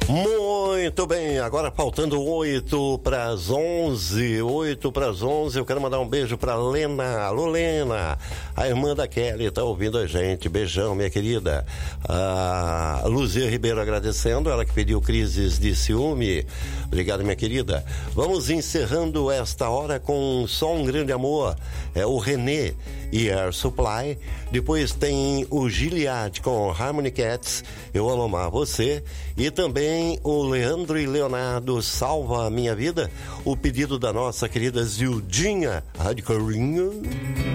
Muito bem, agora faltando 8 para as 11, 8 para as 11, eu quero mandar um beijo para Lena. Alô, Lena, a irmã da Kelly tá ouvindo a gente, beijão, minha querida. A Luzia Ribeiro agradecendo, ela que pediu Crises de Ciúme, obrigado, minha querida. Vamos encerrando esta hora com Só um Grande Amor, é o René e Air Supply, depois tem o Gilead com Harmony Cats, Eu Amo Amar Você, e também o Leandro e Leonardo, Salva a Minha Vida, o pedido da nossa querida Zildinha Radcorinho.